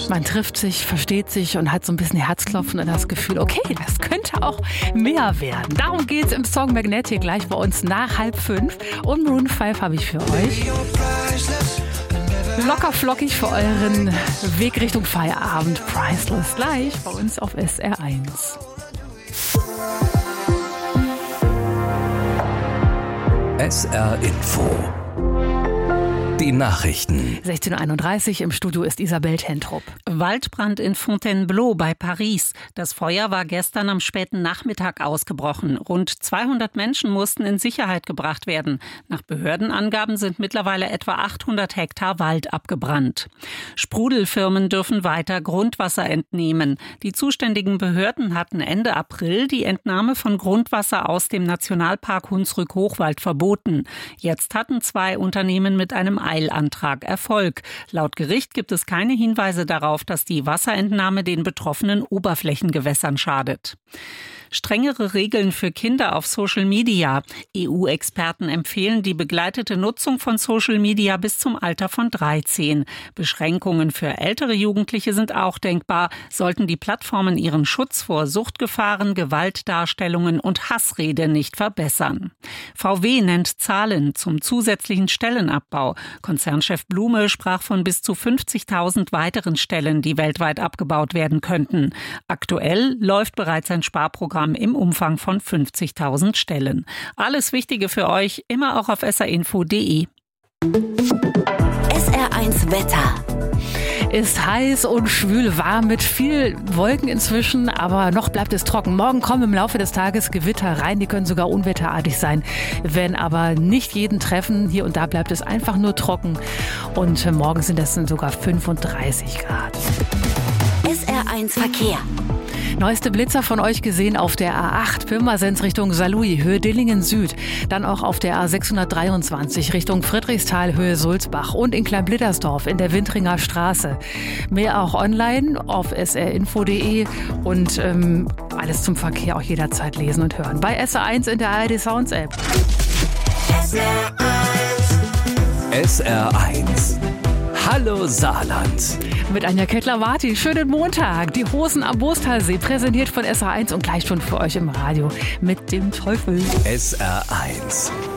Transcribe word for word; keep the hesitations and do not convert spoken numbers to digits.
Man trifft sich, versteht sich und hat so ein bisschen Herzklopfen und das Gefühl, okay, das könnte auch mehr werden. Darum geht's im Song Magnetic gleich bei uns nach halb fünf. Und Maroon fünf habe ich für euch. Locker flockig für euren Weg Richtung Feierabend. Priceless gleich bei uns auf S R eins. S R Info. Die Nachrichten. sechzehn Uhr einunddreißig, im Studio ist Isabel Tentrup. Waldbrand in Fontainebleau bei Paris. Das Feuer war gestern am späten Nachmittag ausgebrochen. Rund zweihundert Menschen mussten in Sicherheit gebracht werden. Nach Behördenangaben sind mittlerweile etwa achthundert Hektar Wald abgebrannt. Sprudelfirmen dürfen weiter Grundwasser entnehmen. Die zuständigen Behörden hatten Ende April die Entnahme von Grundwasser aus dem Nationalpark Hunsrück-Hochwald verboten. Jetzt hatten zwei Unternehmen mit einem Eilantrag Erfolg. Laut Gericht gibt es keine Hinweise darauf, dass die Wasserentnahme den betroffenen Oberflächengewässern schadet. Strengere Regeln für Kinder auf Social Media. E U-Experten empfehlen die begleitete Nutzung von Social Media bis zum Alter von dreizehn. Beschränkungen für ältere Jugendliche sind auch denkbar, sollten die Plattformen ihren Schutz vor Suchtgefahren, Gewaltdarstellungen und Hassrede nicht verbessern. V W nennt Zahlen zum zusätzlichen Stellenabbau. Konzernchef Blume sprach von bis zu fünfzigtausend weiteren Stellen, die weltweit abgebaut werden könnten. Aktuell läuft bereits ein Sparprogramm im Umfang von fünfzigtausend Stellen. Alles Wichtige für euch immer auch auf s r info punkt d e. S R eins Wetter. Ist heiß und schwül warm mit viel Wolken inzwischen, aber noch bleibt es trocken. Morgen kommen im Laufe des Tages Gewitter rein, die können sogar unwetterartig sein, werden aber nicht jeden treffen. Hier und da bleibt es einfach nur trocken und morgen sind das sogar fünfunddreißig Grad. S R eins Verkehr. Neueste Blitzer von euch gesehen auf der A acht Pirmasens Richtung Saarlouis, Höhe Dillingen Süd. Dann auch auf der A sechshundertdreiundzwanzig Richtung Friedrichsthal, Höhe Sulzbach und in Kleinblittersdorf in der Wintringer Straße. Mehr auch online auf s r info punkt d e und ähm, alles zum Verkehr auch jederzeit lesen und hören. Bei S R eins in der A R D Sounds App. S R eins. S R eins. Hallo Saarland. Mit Anja Kettler-Martin. Schönen Montag. Die Hosen am Boostalsee, präsentiert von S R eins und gleich schon für euch im Radio mit dem Teufel. S R eins.